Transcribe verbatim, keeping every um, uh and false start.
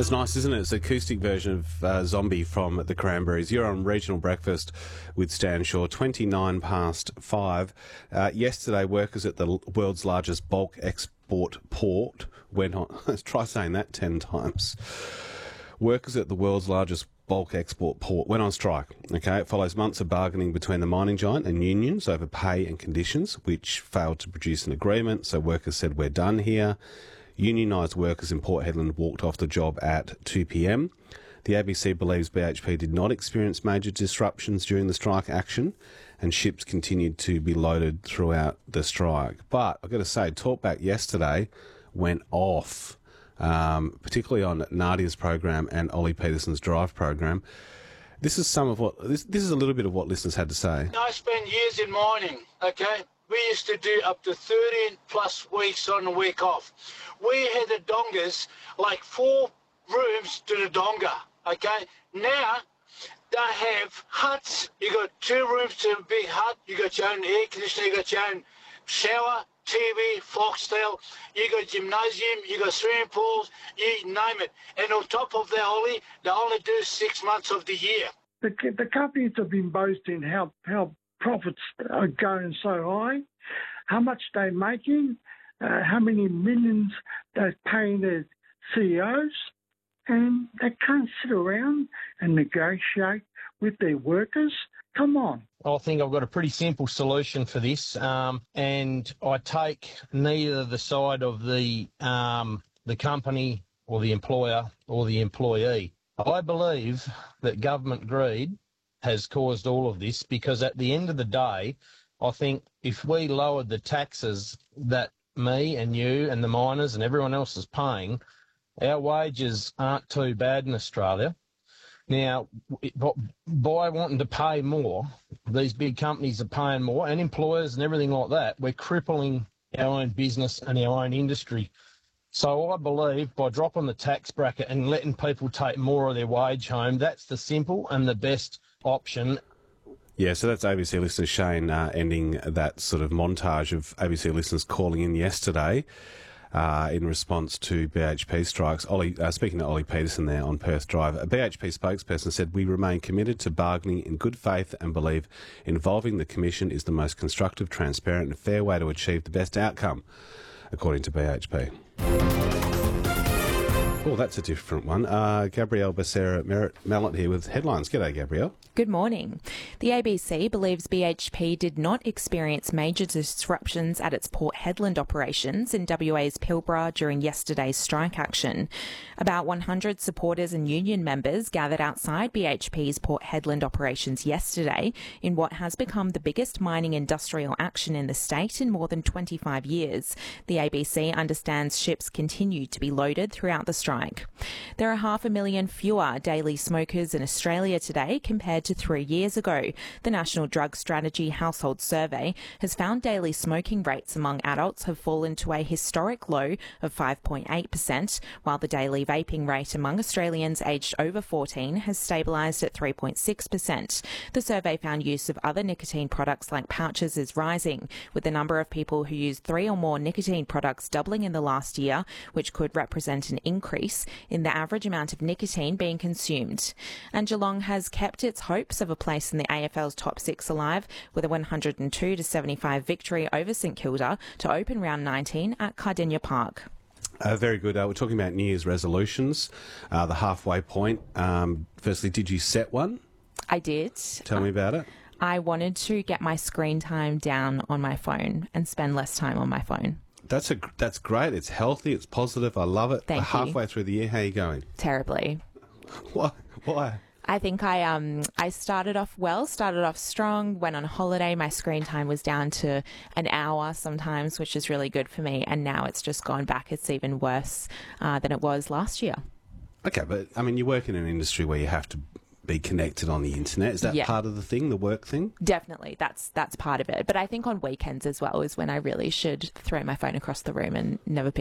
It's nice, isn't it? It's an acoustic version of uh, Zombie from the Cranberries. You're on Regional Breakfast with Stan Shaw, twenty-nine past five. Uh, yesterday, workers at the world's largest bulk export port went on... Let's try saying that ten times. Workers at the world's largest bulk export port went on strike. Okay, it follows months of bargaining between the mining giant and unions over pay and conditions, which failed to produce an agreement. So workers said, we're done here. Unionised workers in Port Hedland walked off the job at two p m. The A B C believes B H P did not experience major disruptions during the strike action, and ships continued to be loaded throughout the strike. But I've got to say, Talkback yesterday went off, um, particularly on Nadia's program and Ollie Peterson's Drive program. This is some of what this, this is a little bit of what listeners had to say. I spent years in mining, okay? We used to do up to thirteen plus weeks on a week off. We had the dongas, like four rooms to the donga, okay? Now, they have huts. You got two rooms to a big hut. You got your own air conditioner. You got your own shower, T V, foxtail. You got gymnasium. You got swimming pools. You name it. And on top of that, only they only do six months of the year. The, the companies have been boasting how how profits are going so high, how much they're making, uh, how many millions they're paying their C E Os, and they can't sit around and negotiate with their workers. Come on. I think I've got a pretty simple solution for this, um, and I take neither the side of the um, the company or the employer or the employee. I believe that government greed has caused all of this, because at the end of the day, I think if we lowered the taxes that me and you and the miners and everyone else is paying, our wages aren't too bad in Australia. Now, by wanting to pay more, these big companies are paying more, and employers and everything like that, we're crippling our own business and our own industry. So I believe by dropping the tax bracket and letting people take more of their wage home, that's the simple and the best option. Yeah, so that's A B C listener Shane uh, ending that sort of montage of A B C listeners calling in yesterday uh, in response to B H P strikes. Ollie, uh, speaking to Ollie Peterson there on Perth Drive, a B H P spokesperson said, we remain committed to bargaining in good faith and believe involving the Commission is the most constructive, transparent and fair way to achieve the best outcome, according to B H P. Oh, that's a different one. Uh, Gabrielle Becerra Mallet here with headlines. G'day, Gabrielle. Good morning. The A B C believes B H P did not experience major disruptions at its Port Hedland operations in W A's Pilbara during yesterday's strike action. About one hundred supporters and union members gathered outside B H P's Port Hedland operations yesterday in what has become the biggest mining industrial action in the state in more than twenty-five years. The A B C understands ships continue to be loaded throughout the strike. There are half a million fewer daily smokers in Australia today compared to three years ago. The National Drug Strategy Household Survey has found daily smoking rates among adults have fallen to a historic low of five point eight percent, while the daily vaping rate among Australians aged over fourteen has stabilised at three point six percent. The survey found use of other nicotine products like pouches is rising, with the number of people who use three or more nicotine products doubling in the last year, which could represent an increase in the average amount of nicotine being consumed. And Geelong has kept its hopes of a place in the A F L's top six alive with a one hundred two to seventy-five victory over St Kilda to open round nineteen at Cardinia Park. Uh, very good. Uh, we're talking about New Year's resolutions, uh, the halfway point. Um, firstly, did you set one? I did. Tell me about it. I wanted to get my screen time down on my phone and spend less time on my phone. That's a that's great. It's healthy. It's positive. I love it. Thank you. Halfway through the year, how are you going? Terribly. Why? Why? I think I um I started off well, started off strong, went on holiday. My screen time was down to an hour sometimes, which is really good for me. And now it's just gone back. It's even worse uh, than it was last year. Okay, but I mean, you work in an industry where you have to be connected on the internet. Is that Yeah. part of the thing, the work thing? Definitely, that's that's part of it. But I think on weekends as well is when I really should throw my phone across the room and never pick